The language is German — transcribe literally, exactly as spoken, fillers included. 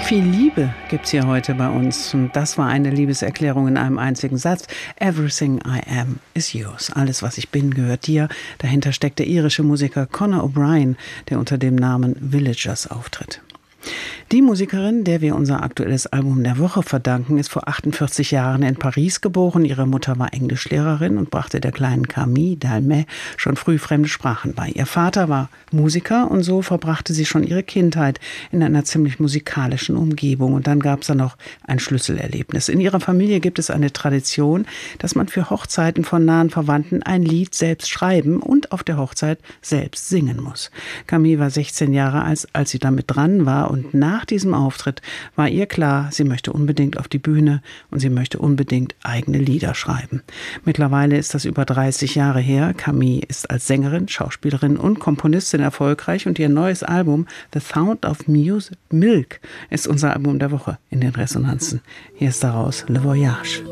Viel Liebe gibt's hier heute bei uns. Und das war eine Liebeserklärung in einem einzigen Satz. Everything I am is yours. Alles, was ich bin, gehört dir. Dahinter steckt der irische Musiker Conor O'Brien, der unter dem Namen Villagers auftritt. Die Musikerin, der wir unser aktuelles Album der Woche verdanken, ist vor achtundvierzig Jahren in Paris geboren. Ihre Mutter war Englischlehrerin und brachte der kleinen Camille Dalmet schon früh fremde Sprachen bei. Ihr Vater war Musiker und so verbrachte sie schon ihre Kindheit in einer ziemlich musikalischen Umgebung. Und dann gab es da noch ein Schlüsselerlebnis. In ihrer Familie gibt es eine Tradition, dass man für Hochzeiten von nahen Verwandten ein Lied selbst schreiben und auf der Hochzeit selbst singen muss. Camille war sechzehn Jahre alt, als sie damit dran war, und nach diesem Auftritt war ihr klar, sie möchte unbedingt auf die Bühne und sie möchte unbedingt eigene Lieder schreiben. Mittlerweile ist das über dreißig Jahre her. Camille ist als Sängerin, Schauspielerin und Komponistin erfolgreich und ihr neues Album The Sound of Music Milk ist unser Album der Woche in den Resonanzen. Hier ist daraus Le Voyage.